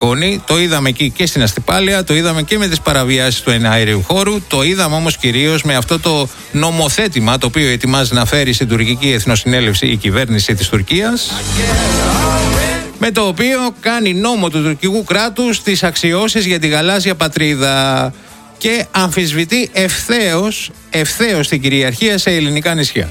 Το είδαμε εκεί και στην Αστυπάλεια, το είδαμε και με τις παραβιάσεις του εναέριου χώρου, το είδαμε όμως κυρίως με αυτό το νομοθέτημα το οποίο ετοιμάζει να φέρει στην τουρκική εθνοσυνέλευση η κυβέρνηση της Τουρκίας, με το οποίο κάνει νόμο του τουρκικού κράτους τις αξιώσεις για τη γαλάζια πατρίδα και αμφισβητεί ευθέως την κυριαρχία σε ελληνικά νησιά.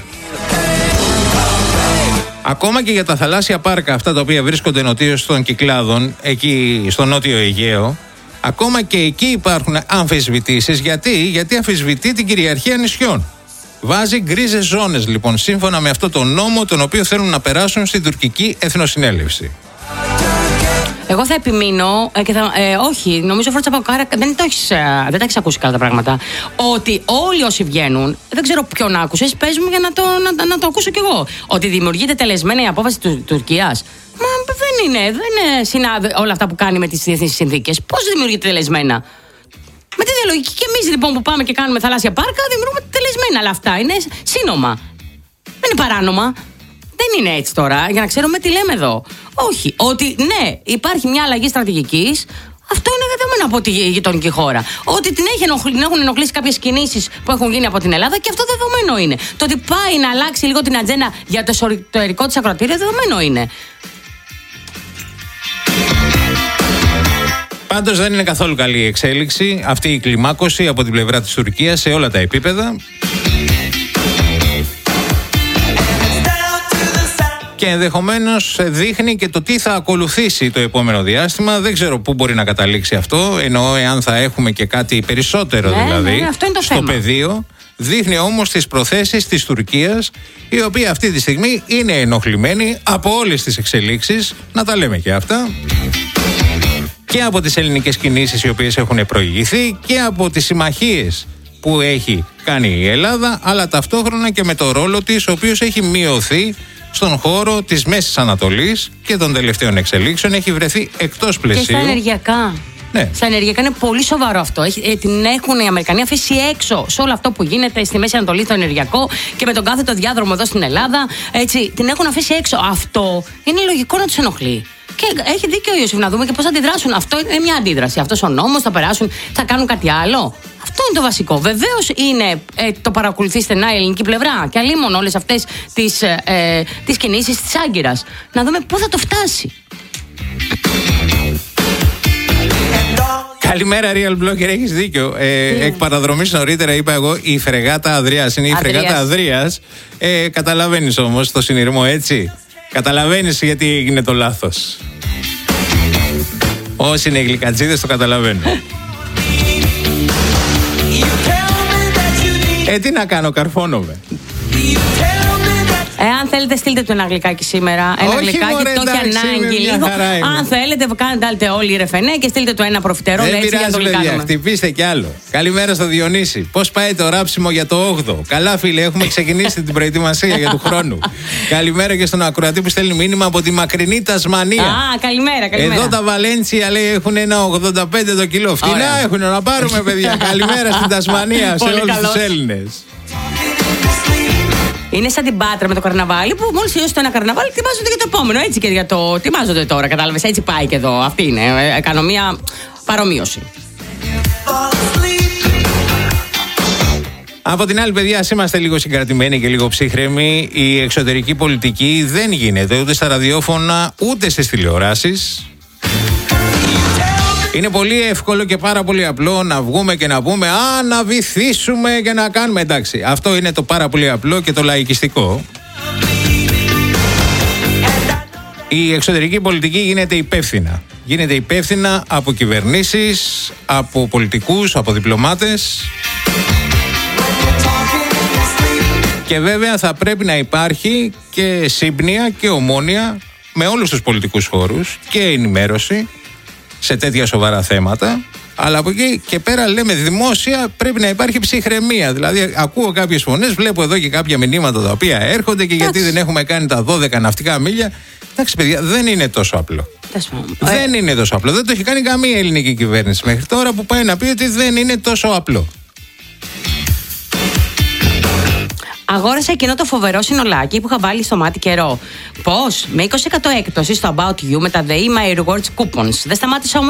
Ακόμα και για τα θαλάσσια πάρκα, αυτά τα οποία βρίσκονται νοτίως των Κυκλάδων, εκεί στο νότιο Αιγαίο, ακόμα και εκεί υπάρχουν αμφισβητήσεις. Γιατί αμφισβητεί την κυριαρχία νησιών. Βάζει γκρίζες ζώνες λοιπόν, σύμφωνα με αυτό το νόμο, τον οποίο θέλουν να περάσουν στην τουρκική εθνοσυνέλευση. Εγώ θα επιμείνω όχι, νομίζω Φόρτσα Πακάρα δεν τα έχεις ακούσει καλά τα πράγματα. Ότι όλοι όσοι βγαίνουν, δεν ξέρω ποιον άκουσες, πες μου για να το ακούσω κι εγώ. Ότι δημιουργείται τελεσμένα η απόφαση της Τουρκίας. Μα δεν είναι συνάδει όλα αυτά που κάνει με τις διεθνείς συνθήκες. Πώς δημιουργείται τελεσμένα? Με τη διαλογική και εμείς λοιπόν που πάμε και κάνουμε θαλάσσια πάρκα, δημιουργούμε τελεσμένα. Αλλά αυτά είναι σύνομα. Δεν είναι παράνομα. Δεν είναι έτσι τώρα, για να ξέρουμε τι λέμε εδώ. Όχι, ότι ναι, υπάρχει μια αλλαγή στρατηγικής, αυτό είναι δεδομένο από τη γειτονική χώρα. Ότι την έχουν ενοχλήσει κάποιες κινήσεις που έχουν γίνει από την Ελλάδα και αυτό δεδομένο είναι. Το ότι πάει να αλλάξει λίγο την ατζέντα για το εσωτερικό της ακροατήριο, δεδομένο είναι. Πάντως δεν είναι καθόλου καλή η εξέλιξη, αυτή η κλιμάκωση από την πλευρά της Τουρκίας σε όλα τα επίπεδα. Και ενδεχομένως δείχνει και το τι θα ακολουθήσει το επόμενο διάστημα. Δεν ξέρω πού μπορεί να καταλήξει αυτό, εννοώ εάν θα έχουμε και κάτι περισσότερο δηλαδή αυτό είναι το στο θέμα. πεδίο. Δείχνει όμως τις προθέσεις της Τουρκίας, η οποία αυτή τη στιγμή είναι ενοχλημένη από όλες τις εξελίξεις, να τα λέμε και αυτά, και από τις ελληνικές κινήσεις οι οποίες έχουν προηγηθεί και από τις συμμαχίες που έχει κάνει η Ελλάδα, αλλά ταυτόχρονα και με το ρόλο της, ο οποίος έχει μειωθεί στον χώρο της Μέσης Ανατολής και των τελευταίων εξελίξεων, έχει βρεθεί εκτός πλαισίου. Και στα ενεργειακά. Ναι. Στα ενεργειακά είναι πολύ σοβαρό αυτό. Την έχουν οι Αμερικανοί αφήσει έξω σε όλο αυτό που γίνεται στη Μέση Ανατολή, στο ενεργειακό και με τον κάθετο διάδρομο εδώ στην Ελλάδα. Έτσι, την έχουν αφήσει έξω. Αυτό είναι λογικό να τους ενοχλεί. Και έχει δίκιο ο Ιωσήφ, να δούμε και πώς θα αντιδράσουν. Αυτό είναι μια αντίδραση. Αυτός ο νόμος θα περάσουν, θα κάνουν κάτι άλλο. Αυτό είναι το βασικό. Βεβαίως είναι το παρακολουθεί στενά η ελληνική πλευρά και αλλήμον όλες αυτές τις κινήσεις της Άγκυρας. Να δούμε πού θα το φτάσει. Καλημέρα, Real Blogger, έχεις δίκιο. Εκ παραδρομής νωρίτερα είπα εγώ η φρεγάτα Αδρίας. Είναι η φρεγάτα Αδρίας. Καταλαβαίνεις όμως το συνειρμό, έτσι. Καταλαβαίνεις γιατί έγινε το λάθος. Όσοι είναι γλυκατζίδες το καταλαβαίνουν. Τι να κάνω, καρφώνομαι. Αν θέλετε, στείλτε του ένα γλυκάκι σήμερα. Ένα γλυκάκι, το έχει ανάγκη λίγο. Αν θέλετε, κάντε όλοι ρεφενέ και στείλτε του ένα προφιτερόλ. Δεν πειράζει, παιδιά, χτυπήστε κι άλλο. Καλημέρα στο Διονύση. Πώς πάει το ράψιμο για το 8ο? Καλά, φίλε, έχουμε ξεκινήσει την προετοιμασία για του χρόνου. Καλημέρα και στον ακροατή που στέλνει μήνυμα από τη μακρινή Τασμανία. Καλημέρα. Εδώ τα Βαλέντσια λέει έχουν ένα 85 το κιλό. Φτηνά έχουν να πάρουμε, παιδιά. Καλημέρα στην Τασμανία σε όλους τους Έλληνες. Είναι σαν την Πάτρα με το καρναβάλι που μόλις τελειώσει το ένα καρναβάλι ετοιμάζονται για το επόμενο. Έτσι και για το. Ετοιμάζονται τώρα, κατάλαβες. Έτσι πάει και εδώ. Αυτή είναι. Κάνω μία παρομοίωση. Από την άλλη, παιδιά, είμαστε λίγο συγκρατημένοι και λίγο ψύχρεμοι. Η εξωτερική πολιτική δεν γίνεται ούτε στα ραδιόφωνα ούτε στις τηλεοράσεις. Είναι πολύ εύκολο και πάρα πολύ απλό να βγούμε και να πούμε να βυθίσουμε και να κάνουμε. Εντάξει, αυτό είναι το πάρα πολύ απλό και το λαϊκιστικό. Η εξωτερική πολιτική γίνεται υπεύθυνα. Γίνεται υπεύθυνα από κυβερνήσεις, από πολιτικούς, από διπλωμάτες. Και βέβαια θα πρέπει να υπάρχει και σύμπνοια και ομόνοια με όλους τους πολιτικούς χώρους και ενημέρωση σε τέτοια σοβαρά θέματα, αλλά από εκεί και πέρα λέμε δημόσια πρέπει να υπάρχει ψυχραιμία. Δηλαδή ακούω κάποιες φωνές, βλέπω εδώ και κάποια μηνύματα τα οποία έρχονται και γιατί δεν έχουμε κάνει τα 12 ναυτικά μίλια. Εντάξει, παιδιά, δεν είναι τόσο απλό. Δεν είναι τόσο απλό. Δεν το έχει κάνει καμία ελληνική κυβέρνηση μέχρι τώρα που πάει να πει ότι δεν είναι τόσο απλό. Αγόρασα εκείνο το φοβερό συνολάκι που είχα βάλει στο μάτι καιρό. Πώς? Με 20% έκπτωση στο About You με τα The My Rewards Coupons. Δεν σταμάτησα όμως